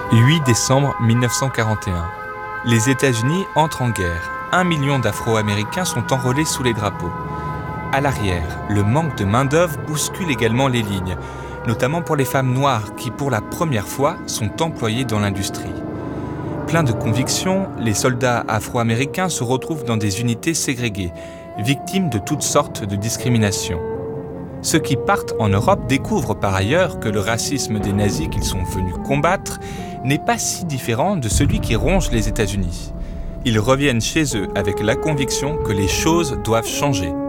8 décembre 1941. Les États-Unis entrent en guerre. 1 million d'Afro-Américains sont enrôlés sous les drapeaux. À l'arrière, le manque de main-d'œuvre bouscule également les lignes, notamment pour les femmes noires qui, pour la première fois, sont employées dans l'industrie. Pleins de conviction, les soldats afro-américains se retrouvent dans des unités ségrégées, victimes de toutes sortes de discriminations. Ceux qui partent en Europe découvrent par ailleurs que le racisme des nazis qu'ils sont venus combattre n'est pas si différent de celui qui ronge les États-Unis. Ils reviennent chez eux avec la conviction que les choses doivent changer.